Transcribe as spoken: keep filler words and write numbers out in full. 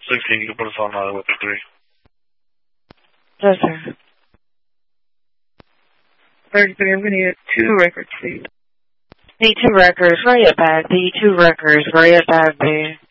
sixteen, you can put us on uh, weapon three. Yes, sir. thirty-three, I'm going to get two records, please. Need two records. Hurry up, back. Need two records. Hurry up, back, babe.